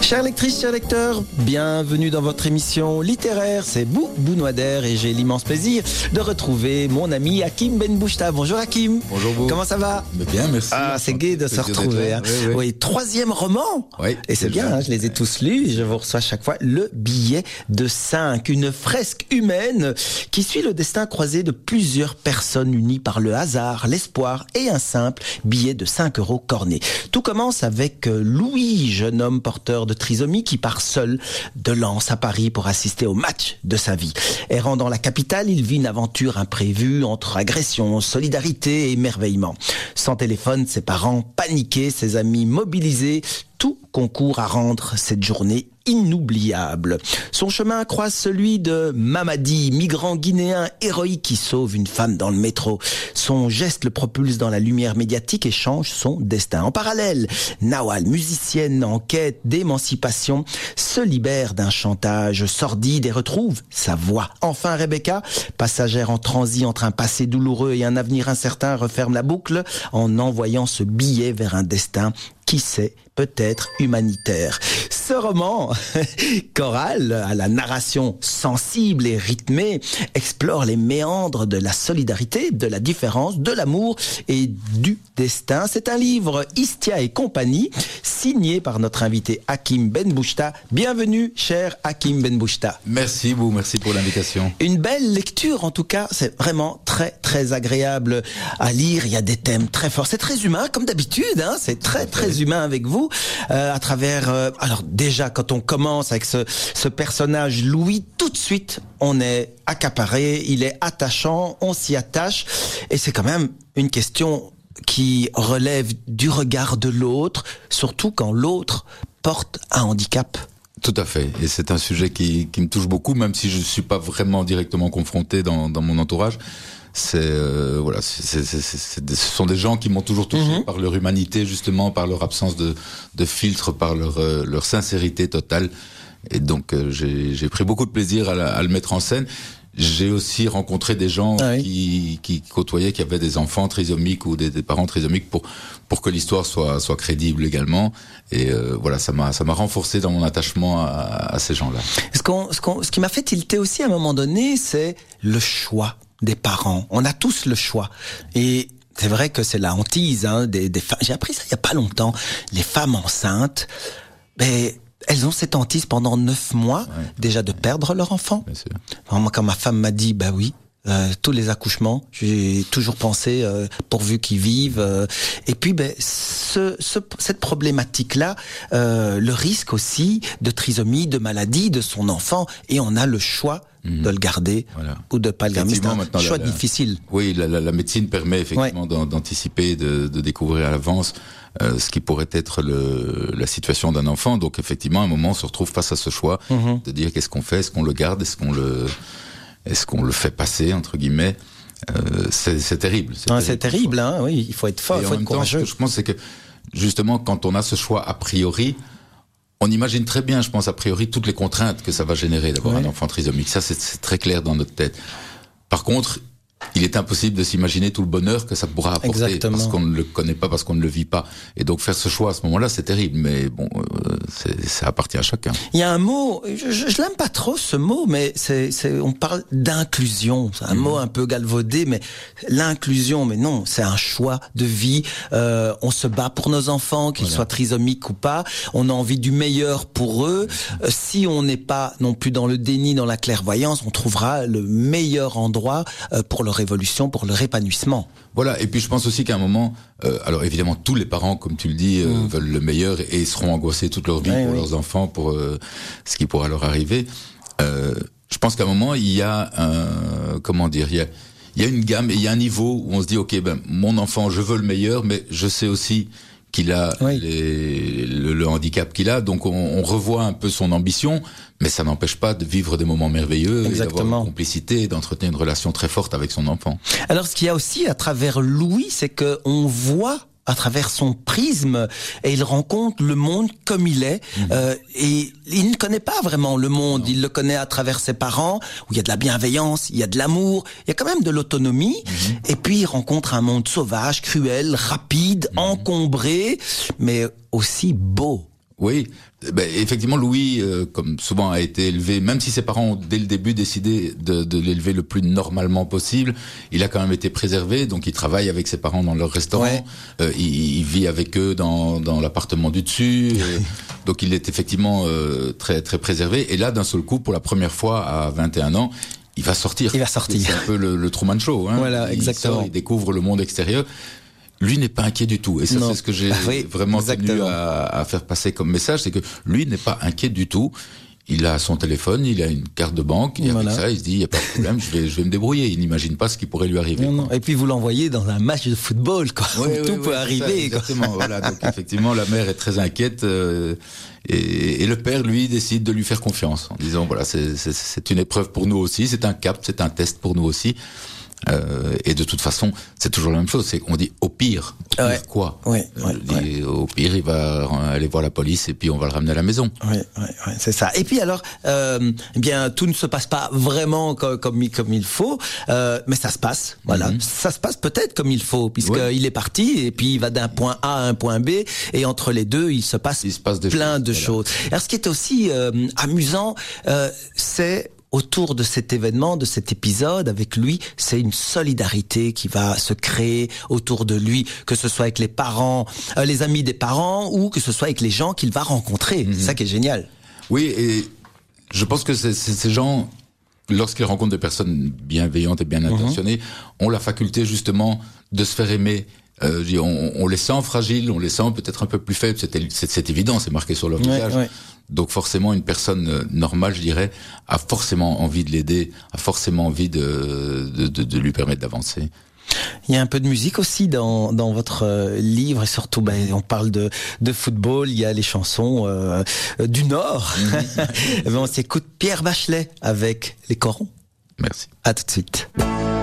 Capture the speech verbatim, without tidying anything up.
Chères lectrices, chers lecteurs, bienvenue dans votre émission littéraire, c'est Bou Bounouader et j'ai l'immense plaisir de retrouver mon ami Hakim Benbouchta. Bonjour Hakim. Bonjour Bou. Comment ça va? Bien, merci. Ah, c'est gai de se retrouver. Hein. Oui, oui. oui, troisième roman. Oui, et c'est bien, hein, je les ai tous lus. Je vous reçois chaque fois le billet de cinq, une fresque humaine qui suit le destin croisé de plusieurs personnes unies par le hasard, l'espoir et un simple billet de cinq euros corné. Tout commence avec Louis, jeune homme porteur de trisomie qui part seul de Lens à Paris pour assister au match de sa vie. Errant dans la capitale, il vit une aventure imprévue entre agression, solidarité et émerveillement. Sans téléphone, ses parents paniqués, ses amis mobilisés, tout concourt à rendre cette journée inoubliable. Son chemin croise celui de Mamadi, migrant guinéen héroïque qui sauve une femme dans le métro. Son geste le propulse dans la lumière médiatique et change son destin. En parallèle, Nawal, musicienne en quête d'émancipation, se libère d'un chantage sordide et retrouve sa voix. Enfin, Rebecca, passagère en transit entre un passé douloureux et un avenir incertain, referme la boucle en envoyant ce billet vers un destin, qui sait, peut-être humanitaire. Ce roman, choral, à la narration sensible et rythmée, explore les méandres de la solidarité, de la différence, de l'amour et du destin. C'est un livre Istia et compagnie, signé par notre invité Hakim Benbouchta. Bienvenue, cher Hakim Benbouchta. Merci, Bou, merci pour l'invitation. Une belle lecture, en tout cas, c'est vraiment très, très agréable à lire. Il y a des thèmes très forts. C'est très humain, comme d'habitude, hein. C'est très, très humain avec vous, euh, à travers... Euh, alors déjà, quand on commence avec ce, ce personnage Louis, tout de suite, on est accaparé, il est attachant, on s'y attache, et c'est quand même une question qui relève du regard de l'autre, surtout quand l'autre porte un handicap. Tout à fait, et c'est un sujet qui, qui me touche beaucoup, même si je ne suis pas vraiment directement confronté dans, dans mon entourage. C'est euh, voilà, c'est, c'est, c'est, c'est, ce sont des gens qui m'ont toujours touché mmh. par leur humanité, justement, par leur absence de, de filtre, par leur, euh, leur sincérité totale. Et donc, euh, j'ai, j'ai pris beaucoup de plaisir à, la, à le mettre en scène. J'ai aussi rencontré des gens ah oui. qui, qui côtoyaient, qui avaient des enfants trisomiques ou des, des parents trisomiques pour pour que l'histoire soit soit crédible également. Et euh, voilà, ça m'a ça m'a renforcé dans mon attachement à, à ces gens-là. Ce qu'on ce qu'on ce qui m'a fait tilter aussi à un moment donné, c'est le choix des parents. On a tous le choix. Et c'est vrai que c'est la hantise hein, des, des femmes. J'ai appris ça il y a pas longtemps. Les femmes enceintes, ben elles ont cette hantise pendant neuf mois ouais. déjà de perdre leur enfant. Alors, moi, quand ma femme m'a dit, bah oui, euh, tous les accouchements, j'ai toujours pensé euh, pourvu qu'ils vivent. Euh, et puis, ben ce, ce, cette problématique-là, euh, le risque aussi de trisomie, de maladie de son enfant, et on a le choix mmh. de le garder voilà. ou de pas le garder. C'est un choix la, difficile. Oui, la, la, la médecine permet effectivement ouais. d'anticiper, de, de découvrir à l'avance euh, ce qui pourrait être le, la situation d'un enfant. Donc effectivement, à un moment, on se retrouve face à ce choix mmh. de dire qu'est-ce qu'on fait, est-ce qu'on le garde, est-ce qu'on le, est-ce qu'on le fait passer entre guillemets. Euh, c'est, c'est terrible. C'est ah, terrible, c'est terrible hein, oui, il faut être fort, il faut être courageux. Ce que je pense, c'est que justement, quand on a ce choix a priori, on imagine très bien, je pense, a priori, toutes les contraintes que ça va générer d'avoir ouais. un enfant trisomique. Ça, c'est, c'est très clair dans notre tête. Par contre, il est impossible de s'imaginer tout le bonheur que ça pourra apporter. Exactement. Parce qu'on ne le connaît pas, parce qu'on ne le vit pas. Et donc, faire ce choix à ce moment-là, c'est terrible. Mais bon, euh, c'est, ça appartient à chacun. Il y a un mot, je, je l'aime pas trop ce mot, mais c'est, c'est, on parle d'inclusion. C'est un mmh. mot un peu galvaudé, mais l'inclusion, mais non, c'est un choix de vie. Euh, on se bat pour nos enfants, qu'ils voilà. soient trisomiques ou pas. On a envie du meilleur pour eux. Euh, si on n'est pas non plus dans le déni, dans la clairvoyance, on trouvera le meilleur endroit euh, pour leur évolution, pour leur épanouissement. Voilà, et puis je pense aussi qu'à un moment, euh, alors évidemment tous les parents, comme tu le dis, euh, mmh. veulent le meilleur et seront angoissés toute leur vie oui, pour oui. leurs enfants, pour euh, ce qui pourra leur arriver. Euh, je pense qu'à un moment, il y a un, comment dire, il y a, il y a une gamme et il y a un niveau où on se dit, ok, ben mon enfant, je veux le meilleur, mais je sais aussi qu'il a oui. les, le, le handicap qu'il a, donc on, on revoit un peu son ambition, mais ça n'empêche pas de vivre des moments merveilleux, Exactement. Et d'avoir une complicité, et d'entretenir une relation très forte avec son enfant. Alors ce qu'il y a aussi à travers Louis, c'est que on voit à travers son prisme, et il rencontre le monde comme il est, mmh. euh, et il ne connaît pas vraiment le monde, non. il le connaît à travers ses parents, où il y a de la bienveillance, il y a de l'amour, il y a quand même de l'autonomie, mmh. et puis il rencontre un monde sauvage, cruel, rapide, mmh. encombré, mais aussi beau. Oui, ben, effectivement, Louis, euh, comme souvent a été élevé, même si ses parents ont dès le début décidé de, de l'élever le plus normalement possible, il a quand même été préservé. Donc, il travaille avec ses parents dans leur restaurant, ouais. euh, il, il vit avec eux dans, dans l'appartement du dessus. euh, donc, il est effectivement euh, très très préservé. Et là, d'un seul coup, pour la première fois à vingt et un ans, il va sortir. Il va sortir. C'est un peu le, le Truman Show. Hein. Voilà, il exactement. Sort, il découvre le monde extérieur. Lui n'est pas inquiet du tout. Et ça, non. c'est ce que j'ai oui, vraiment exactement. tenu à, à faire passer comme message, c'est que lui n'est pas inquiet du tout. Il a son téléphone, il a une carte de banque, et voilà. avec ça, il se dit, il n'y a pas de problème, je vais, je vais me débrouiller. Il n'imagine pas ce qui pourrait lui arriver. Non, non. Et puis, vous l'envoyez dans un match de football, quoi. Oui, où oui, tout oui, peut arriver. Ça, exactement, quoi. Voilà. Donc, effectivement, la mère est très inquiète, euh, et, et le père, lui, décide de lui faire confiance, en disant, voilà, c'est, c'est, c'est une épreuve pour nous aussi, c'est un cap, c'est un test pour nous aussi. Euh, et de toute façon, c'est toujours la même chose. C'est qu'on dit au pire, au pire ouais. quoi ouais, ouais, dit, ouais. Au pire, il va aller voir la police et puis on va le ramener à la maison. Ouais, ouais, ouais, c'est ça. Et puis alors, euh, eh bien, tout ne se passe pas vraiment comme comme, comme il faut, euh, mais ça se passe. Voilà, mm-hmm. ça se passe peut-être comme il faut, puisque ouais. il est parti et puis il va d'un point A à un point B, et entre les deux, il se passe, il se passe des plein choses, de voilà. choses. Alors, ce qui est aussi euh, amusant, euh, c'est autour de cet événement, de cet épisode avec lui, c'est une solidarité qui va se créer autour de lui, que ce soit avec les parents, euh, les amis des parents, ou que ce soit avec les gens qu'il va rencontrer. Mm-hmm. C'est ça qui est génial. Oui, et je pense que c'est, c'est, ces gens, lorsqu'ils rencontrent des personnes bienveillantes et bien intentionnées, mm-hmm. ont la faculté justement de se faire aimer. Euh, on, on les sent fragiles, on les sent peut-être un peu plus faibles, c'est, c'est, c'est évident, c'est marqué sur leur ouais, visage. Ouais. Donc forcément, une personne normale, je dirais, a forcément envie de l'aider, a forcément envie de, de, de, de lui permettre d'avancer. Il y a un peu de musique aussi dans, dans votre euh, livre, et surtout, ben, on parle de, de football, il y a les chansons euh, du Nord. Mmh. Ben, on s'écoute Pierre Bachelet avec Les Corons. Merci. À tout de suite.